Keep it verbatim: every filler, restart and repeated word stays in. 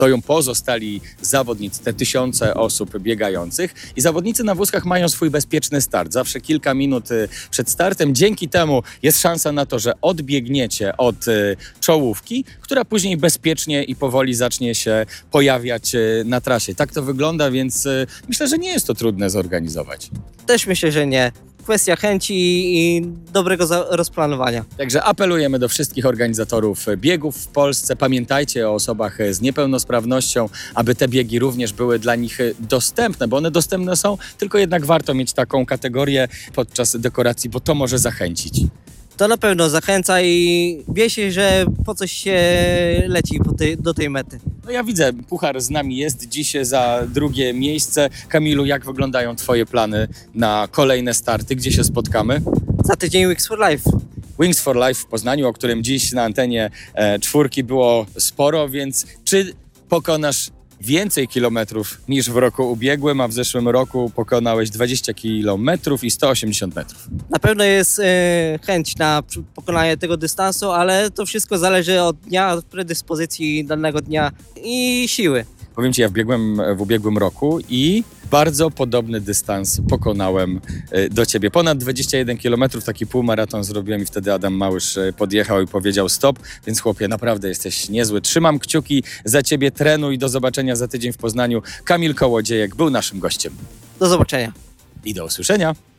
stoją pozostali zawodnicy, te tysiące osób biegających i zawodnicy na wózkach mają swój bezpieczny start. Zawsze kilka minut y, przed startem. Dzięki temu jest szansa na to, że odbiegniecie od y, czołówki, która później bezpiecznie i powoli zacznie się pojawiać y, na trasie. Tak to wygląda, więc y, myślę, że nie jest to trudne zorganizować. Też myślę, że nie. Kwestia chęci i dobrego za- rozplanowania. Także apelujemy do wszystkich organizatorów biegów w Polsce. Pamiętajcie o osobach z niepełnosprawnością, aby te biegi również były dla nich dostępne, bo one dostępne są, tylko jednak warto mieć taką kategorię podczas dekoracji, bo to może zachęcić. To na pewno zachęca i wie się, że po coś się leci po tej, do tej mety. No ja widzę, puchar z nami jest dziś za drugie miejsce. Kamilu, jak wyglądają twoje plany na kolejne starty? Gdzie się spotkamy? Za tydzień Wings for Life. Wings for Life w Poznaniu, o którym dziś na antenie e, czwórki było sporo, więc czy pokonasz więcej kilometrów niż w roku ubiegłym, a w zeszłym roku pokonałeś dwadzieścia kilometrów i sto osiemdziesiąt metrów? Na pewno jest e, chęć na przy- pokonanie tego dystansu, ale to wszystko zależy od dnia, od predyspozycji danego dnia i siły. Powiem ci, ja wbiegłem w ubiegłym roku i bardzo podobny dystans pokonałem e, do ciebie. Ponad dwadzieścia jeden kilometrów, taki półmaraton zrobiłem i wtedy Adam Małysz e, podjechał i powiedział stop, więc chłopie, naprawdę jesteś niezły. Trzymam kciuki za ciebie, trenuj, do zobaczenia za tydzień w Poznaniu. Kamil Kołodziejek był naszym gościem Do zobaczenia. i do usłyszenia.